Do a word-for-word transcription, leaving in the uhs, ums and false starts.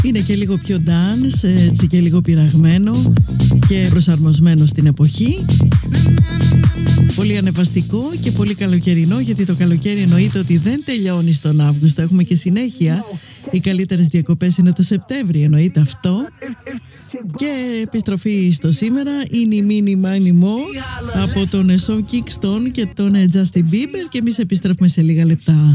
Είναι και λίγο πιο dance, έτσι και λίγο πειραγμένο και προσαρμοσμένο στην εποχή. Πολύ ανεβαστικό και πολύ καλοκαιρινό, γιατί το καλοκαίρι εννοείται ότι δεν τελειώνει στον Αύγουστο. Έχουμε και συνέχεια. Οι καλύτερες διακοπές είναι το Σεπτέμβρη, εννοείται αυτό. Και επιστροφή στο σήμερα είναι η Mini Mini Mo από τον Sean Kingston και τον Justin Bieber, και εμείς επιστρέφουμε σε λίγα λεπτά.